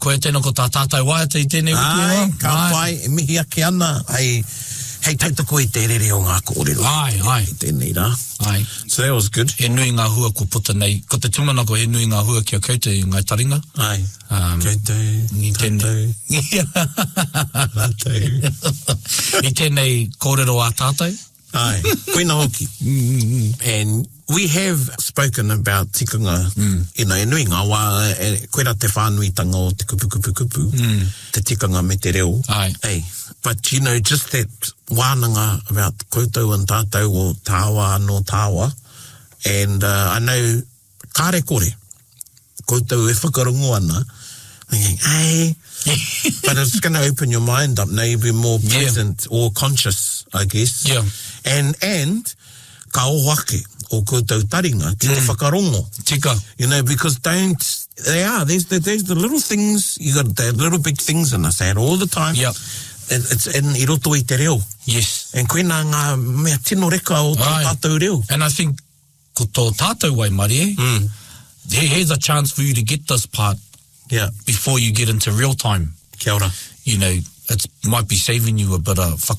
koe tēnā ko tā tātou waiata I tēnei wiki. Ai, ka pai, e mihi ake ana, hei tautako I te rere o ngā kōrero. Ai. I tēnei rā. Ai. So that was good. He nui ngā hua ko puta nei. Ko te tumanako he nui ngā hua kia koutou I ngai taringa. Ai. Koutou. I tēnei kōrero a tātou. Ai, koina hoki. And we have spoken about tikanga, e nui ngā wā, koera te whānuitanga o te kupu, te tikanga me te reo. Ai. But, just that wānanga about koutou and tātou o tāwa no tāwa. And I know, kāre kore, koutou e whakarongo ana, thinking, but it's going to open your mind up, now you'll be more present or conscious, I guess. Yeah. And ka ohake o koutou taringa, ki te whakarongo. Tika. Because there's the little things, you got the little big things in us, and all the time. Yep. It's in I roto I te reo. Yes. And koina ngā mea tino reka o tātou reo. And I think, ko tō tātou wai mari, here's a chance for you to get this part before you get into real time. Kia ora. It might be saving you a bit of